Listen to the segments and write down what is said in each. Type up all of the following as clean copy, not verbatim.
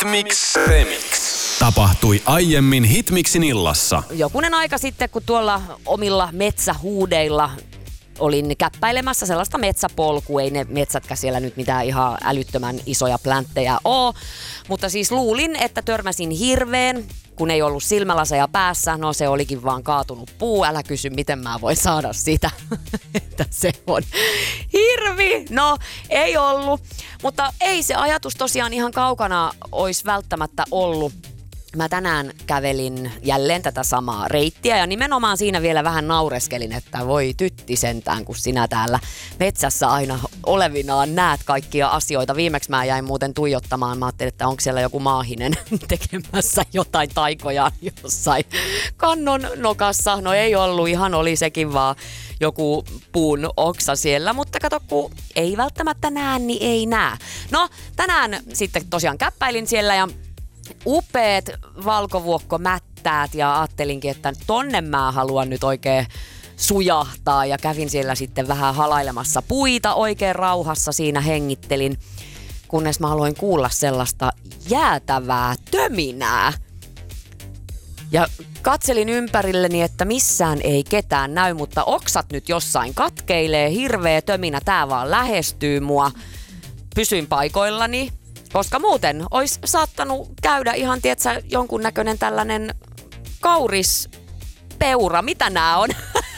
Hitmix Remix. Tapahtui aiemmin Hitmixin illassa. Jokunen aika sitten, kun tuolla omilla metsähuudeilla olin käppäilemässä sellaista metsäpolkua, ei ne metsätkä siellä nyt mitään ihan älyttömän isoja plänttejä ole, mutta siis luulin, että törmäsin hirveen, kun ei ollut silmälaseja päässä. No se olikin vaan kaatunut puu, älä kysy miten mä voin saada sitä, että se on hirvi. No ei ollut, mutta ei se ajatus tosiaan ihan kaukana olisi välttämättä ollut. Mä tänään kävelin jälleen tätä samaa reittiä ja nimenomaan siinä vielä vähän naureskelin, että voi tytti sentään, kun sinä täällä metsässä aina olevinaan näet kaikkia asioita. Viimeksi mä jäin muuten tuijottamaan. Mä ajattelin, että onko siellä joku maahinen tekemässä jotain taikoja jossain kannon nokassa. No ei ollut, ihan oli sekin vaan joku puun oksa siellä, mutta kato, kun ei välttämättä näe, niin ei näe. No tänään sitten tosiaan käppäilin siellä ja upeat valkovuokkomättäät ja ajattelinkin, että tonne mä haluan nyt oikein sujahtaa ja kävin siellä sitten vähän halailemassa puita oikein rauhassa, siinä hengittelin, kunnes mä aloin kuulla sellaista jäätävää töminää. Ja katselin ympärilleni, että missään ei ketään näy, mutta oksat nyt jossain katkeilee, hirveä töminä, tää vaan lähestyy mua. Pysyin paikoillani. Koska muuten olisi saattanut käydä ihan, tietsä, jonkunnäköinen tällainen kaurispeura. Mitä nää on?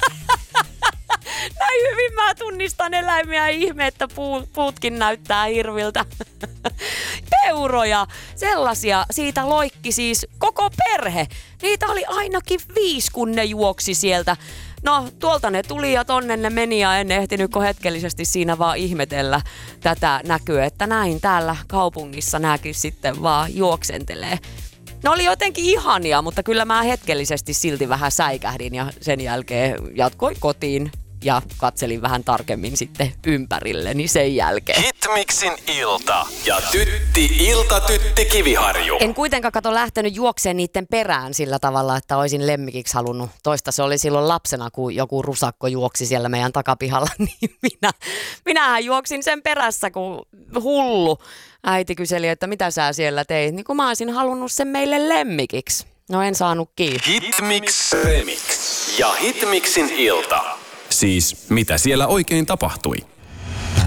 Näin hyvin mä tunnistan eläimiä, ihme, että puutkin näyttää hirviltä. Peuroja, sellaisia, siitä loikki siis koko perhe. Niitä oli ainakin 5, kun ne juoksi sieltä. No, tuolta ne tuli ja tonne ne meni ja en ehtinyt hetkellisesti siinä vaan ihmetellä tätä näkyä, että näin täällä kaupungissa nääkin sitten vaan juoksentelee. Ne oli jotenkin ihania, mutta kyllä mä hetkellisesti silti vähän säikähdin ja sen jälkeen jatkoin kotiin ja katselin vähän tarkemmin sitten ympärilleni sen jälkeen. Hitmixin ilta ja Tytti Kiviharju. En kuitenkaan lähtenyt juokseen niiden perään sillä tavalla, että olisin lemmikiksi halunnut. Toista se oli silloin lapsena, kun joku rusakko juoksi siellä meidän takapihalla, niin minähän juoksin sen perässä, kun hullu. Äiti kyseli, että mitä sä siellä teit, niin kun mä olisin halunnut sen meille lemmikiksi. No en saanut kiinni. Hitmix Remix ja Hitmixin ilta. Siis mitä siellä oikein tapahtui?